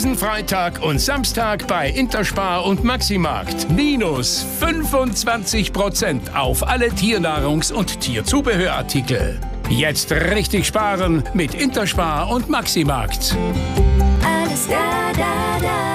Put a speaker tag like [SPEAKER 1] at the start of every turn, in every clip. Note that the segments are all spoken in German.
[SPEAKER 1] Diesen Freitag und Samstag bei Interspar und Maximarkt. Minus 25% auf alle Tiernahrungs- und Tierzubehörartikel. Jetzt richtig sparen mit Interspar und Maximarkt.
[SPEAKER 2] Alles da.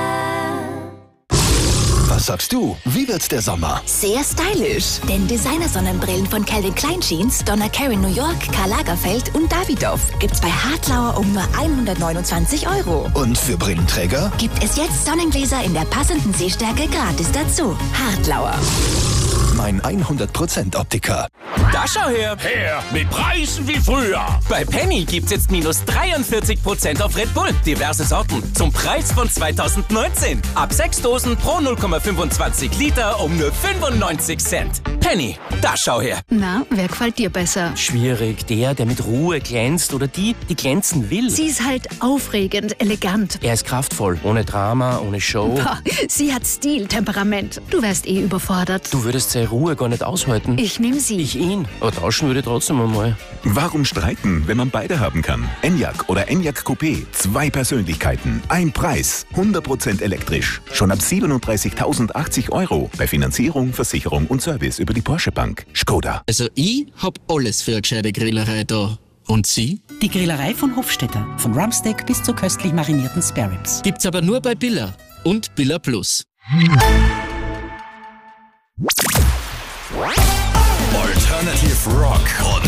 [SPEAKER 3] Was sagst du? Wie wird's der Sommer?
[SPEAKER 2] Sehr stylisch. Denn Designer-Sonnenbrillen von Calvin Klein Jeans, Donna Karan New York, Karl Lagerfeld und Davidoff gibt's bei Hartlauer um nur 129 €.
[SPEAKER 3] Und für Brillenträger?
[SPEAKER 2] Gibt es jetzt Sonnengläser in der passenden Sehstärke gratis dazu. Hartlauer.
[SPEAKER 3] Mein 100% Optiker.
[SPEAKER 4] Da schau her!
[SPEAKER 1] Her mit Preisen wie früher.
[SPEAKER 4] Bei Penny gibt's jetzt minus 43% auf Red Bull. Diverse Sorten zum Preis von 2019. Ab 6 Dosen pro 0,25 Liter um nur 95 Cent. Penny, da schau her!
[SPEAKER 5] Na, wer gefällt dir besser?
[SPEAKER 4] Schwierig, der mit Ruhe glänzt oder die glänzen will.
[SPEAKER 5] Sie ist halt aufregend, elegant.
[SPEAKER 4] Er ist kraftvoll, ohne Drama, ohne Show.
[SPEAKER 5] Boah, sie hat Stil, Temperament. Du wärst eh überfordert.
[SPEAKER 4] Du würdest seine Ruhe gar nicht aushalten.
[SPEAKER 5] Ich nehm sie.
[SPEAKER 4] Ich ihn. Aber tauschen würde trotzdem einmal.
[SPEAKER 6] Warum streiten, wenn man beide haben kann? Enyaq oder Enyaq Coupé. 2 Persönlichkeiten, ein Preis. 100% elektrisch. Schon ab 37.080 €. Bei Finanzierung, Versicherung und Service über die Porsche Bank. Skoda.
[SPEAKER 7] Also ich hab alles für eine gescheite Grillerei da. Und Sie?
[SPEAKER 8] Die Grillerei von Hofstetter. Von Rumpsteak bis zu köstlich marinierten Spareribs.
[SPEAKER 7] Gibt's aber nur bei Billa und Billa Plus.
[SPEAKER 3] Alternative Rock.